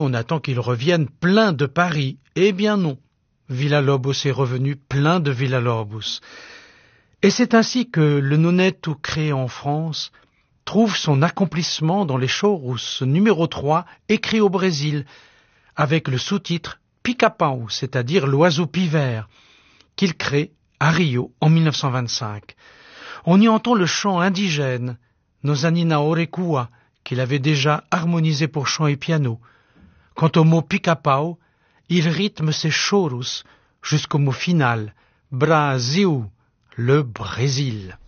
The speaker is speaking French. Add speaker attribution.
Speaker 1: On attend qu'il revienne plein de Paris. Eh bien non, Villa-Lobos est revenu plein de Villa-Lobos. Et c'est ainsi que le nonetto créé en France trouve son accomplissement dans les chorus numéro 3 écrit au Brésil, avec le sous-titre Pica-Pau, c'est-à-dire l'oiseau pivert, qu'il crée à Rio en 1925. On y entend le chant indigène, Nosanina Orekua, qu'il avait déjà harmonisé pour chant et piano. Quant au mot Pica-Pau, il rythme ses chorus jusqu'au mot final, Brasil, le Brésil.